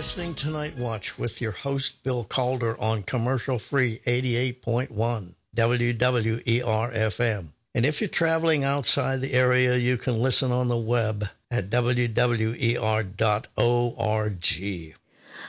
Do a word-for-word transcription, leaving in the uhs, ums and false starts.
listening to Night Watch with your host, Bill Calder, on commercial free eighty-eight point one W W E R F M. And if you're traveling outside the area, you can listen on the web at W W E R dot org.